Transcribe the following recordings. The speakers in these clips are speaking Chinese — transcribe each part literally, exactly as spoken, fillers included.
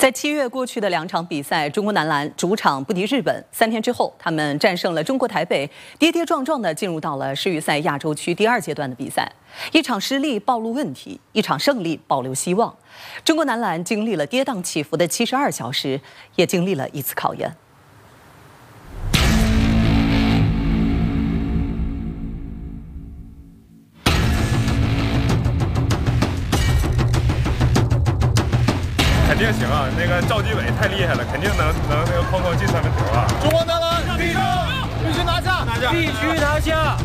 在七月过去的两场比赛，中国男篮主场不敌日本。三天之后，他们战胜了中国台北，跌跌撞撞地进入到了世预赛亚洲区第二阶段的比赛。一场失利暴露问题，一场胜利保留希望。中国男篮经历了跌宕起伏的七十二小时，也经历了一次考验。 肯定行啊！那个赵继伟太厉害了，肯定能能那个哐哐进三分球啊！ 中国男篮必须必须拿下， 拿下， 必须拿下！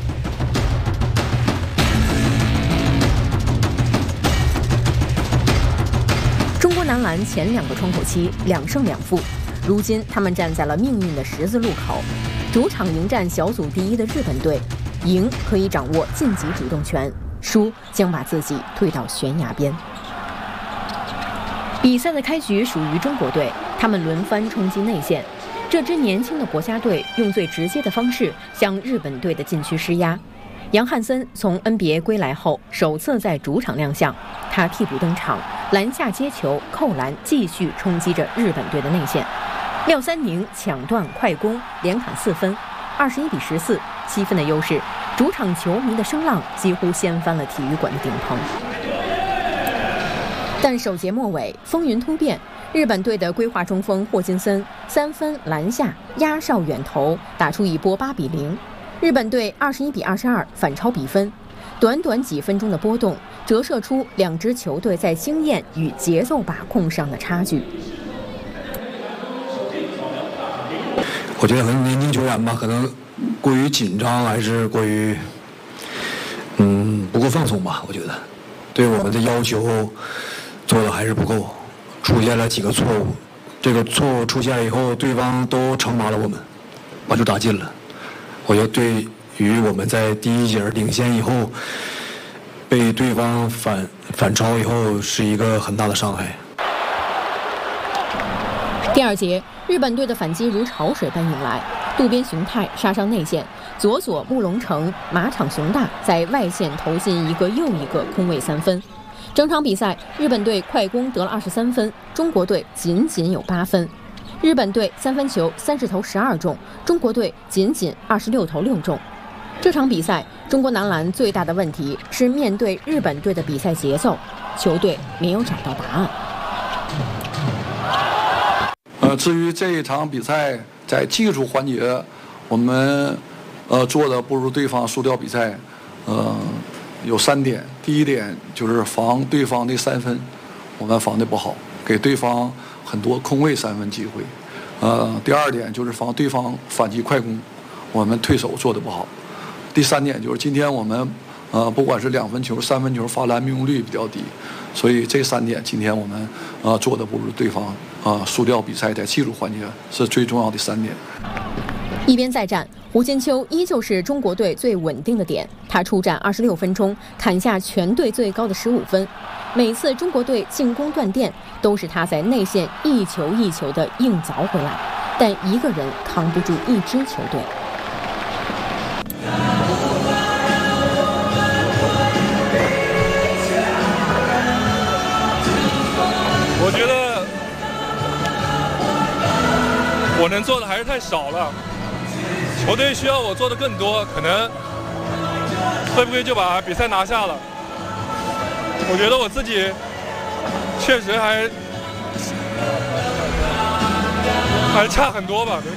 中国男篮前两个窗口期两胜两负，如今他们站在了命运的十字路口，主场迎战小组第一的日本队，赢可以掌握晋级主动权，输将把自己推到悬崖边。 比赛的开局属于中国队，他们轮番冲击内线。这支年轻的国家队用最直接的方式向日本队的禁区施压。杨汉森从 N B A 归来后，首次在主场亮相，他替补登场，篮下接球、扣篮，继续冲击着日本队的内线。廖三宁抢断快攻，连砍四分，二十一比十四，七分的优势。主场球迷的声浪几乎掀翻了体育馆的顶棚。 但首节末尾，风云突变，日本队的规划中锋霍金森三分篮下压哨远投，打出一波八比零。日本队二十一比二十二反超比分，短短几分钟的波动，折射出两支球队在经验与节奏把控上的差距。 我觉得可能年轻球员吧，可能过于紧张，还是过于嗯不够放松吧。我觉得对我们的要求。 做的还是不够，出现了几个错误。这个错误出现以后，对方都惩罚了我们，把球打进了。我觉得对于我们在第一节领先以后，被对方反反超以后，是一个很大的伤害。 第二节，日本队的反击如潮水般涌来，渡边雄太杀伤内线，佐佐木龙城、马场雄大在外线投进一个又一个空位三分。 整场比赛，日本队快攻得了二十三分，中国队仅仅有八分。日本队三分球三十投十二中，中国队仅仅二十六投六中。这场比赛，中国男篮最大的问题是面对日本队的比赛节奏，球队没有找到答案。 呃，至于这一场比赛在技术环节，我们呃做的不如对方，输掉比赛，呃。 有三点，第一点就是防对方的三分，我们防的不好，给对方很多空位三分机会。呃，第二点就是防对方反击快攻，我们退守做的不好。第三点就是今天我们呃不管是两分球、三分球罚篮命中率比较低，所以这三点今天我们呃做的不如对方，啊、呃、输掉比赛在技术环节是最重要的三点。 一边再战，胡金秋依旧是中国队最稳定的点。他出战二十六分钟，砍下全队最高的十五分。每次中国队进攻断电，都是他在内线一球一球的硬凿回来。但一个人扛不住一支球队。 我觉得我能做的还是太少了。 球队需要我做的更多，可能会不会就把比赛拿下了？我觉得我自己确实还还差很多吧。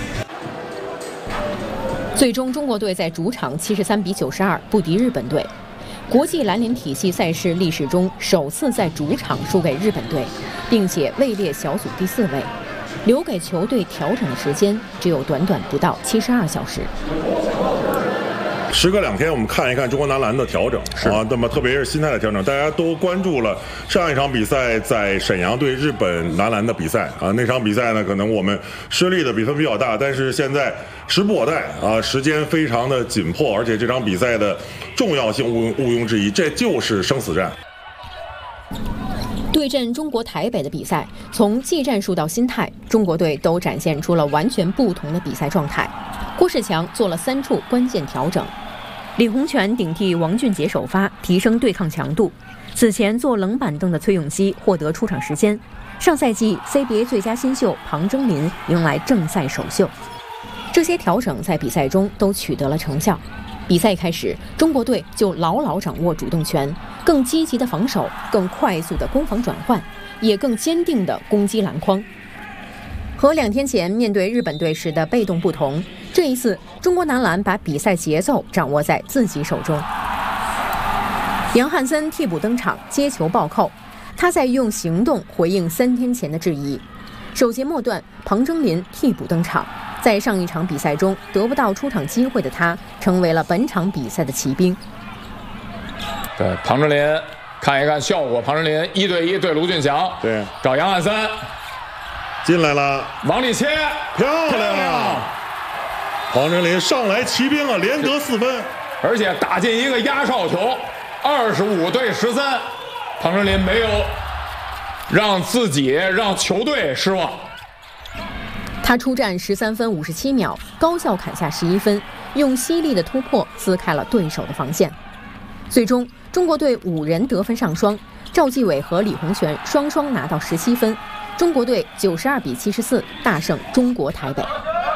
最终，中国队在主场七十三比九十二不敌日本队，国际篮联体系赛事历史中首次在主场输给日本队，并且位列小组第四位。 留给球队调整的时间只有短短不到七十二小时。 时隔两天，我们看一看中国男篮的调整啊，那么特别是心态的调整，大家都关注了上一场比赛在沈阳对日本男篮的比赛啊，那场比赛呢，可能我们失利的比分比较大，但是现在时不我待啊，时间非常的紧迫，而且这场比赛的重要性毋毋庸置疑，这就是生死战。 对阵中国台北的比赛，从技战术到心态，中国队都展现出了完全不同的比赛状态。郭士强做了三处关键调整，李洪权顶替王俊杰首发，提升对抗强度。此前坐冷板凳的崔永熙获得出场时间， 上赛季 C B A 最佳新秀庞征林迎来正赛首秀。这些调整在比赛中都取得了成效。比赛开始，中国队就牢牢掌握主动权，更积极的防守，更快速的攻防转换，也更坚定的攻击篮筐。和两天前面对日本队时的被动不同，这一次中国男篮把比赛节奏掌握在自己手中。杨汉森替补登场，接球暴扣，他在用行动回应三天前的质疑。首节末段，庞征林替补登场，在上一场比赛中得不到出场机会的他，成为了本场比赛的骑兵。 对，庞征林看一看效果，庞征林一对一对卢俊祥， 对， 找杨汉森。 进来了， 往里切， 漂亮啊！庞征林上来骑兵啊，连得四分， 而且打进一个压哨球，二十五对十三，庞征林没有让自己让球队失望。 他出战十三分五十七秒，高效砍下十一分，用犀利的突破撕开了对手的防线。最终，中国队五人得分上双，赵继伟和李洪权双双拿到十七分。中国队九十二比七十四大胜中国台北。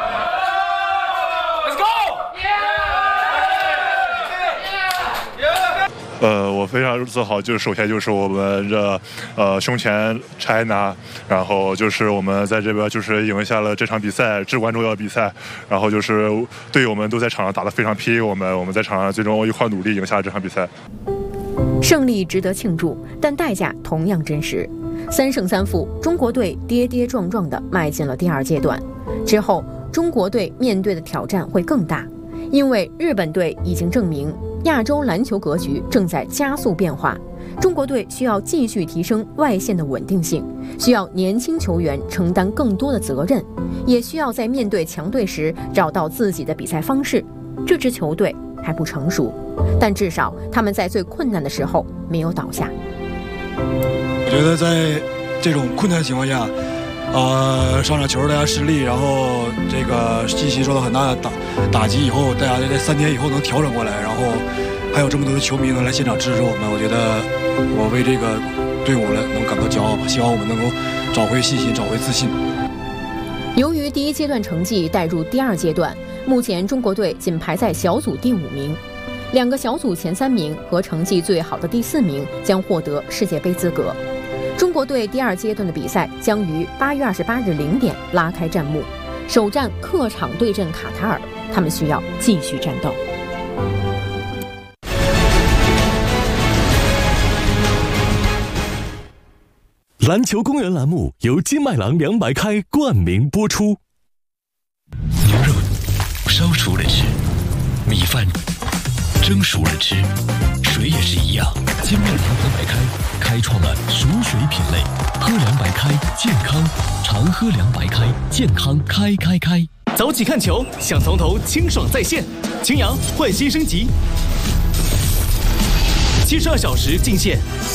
呃，我非常自豪，就是首先就是我们这呃胸前 China， 然后就是我们在这边就是赢下了这场比赛，至关重要的比赛，然后就是队友们都在场上打得非常拼，我们我们在场上最终一块努力赢下了这场比赛。 胜利值得庆祝，但代价同样真实。三胜三负，中国队跌跌撞撞地迈进了第二阶段。之后，中国队面对的挑战会更大，因为日本队已经证明亚洲篮球格局正在加速变化。中国队需要继续提升外线的稳定性，需要年轻球员承担更多的责任，也需要在面对强队时找到自己的比赛方式。这支球队还不成熟，但至少他们在最困难的时候没有倒下。 我觉得在这种困难情况下，呃，上场球大家失利，然后这个信心受到很大的打打击以后，大家在三天以后能调整过来，然后还有这么多的球迷能来现场支持我们，我觉得我为这个队伍了能感到骄傲吧。希望我们能够找回信心，找回自信。 由于第一阶段成绩带入第二阶段，目前中国队仅排在小组第五名。两个小组前三名和成绩最好的第四名将获得世界杯资格。中国队第二阶段的比赛将于八月二十八日零点拉开战幕，首战客场对阵卡塔尔，他们需要继续战斗。 篮球公园栏目由金麦郎凉白开冠名播出。 牛肉烧熟了吃，米饭蒸熟了吃，水也是一样。金麦郎凉白开开创了熟水品类，喝凉白开健康，常喝凉白开健康开开开。 早起看球，想从头清爽在线。青阳换新升级，七十二小时进线。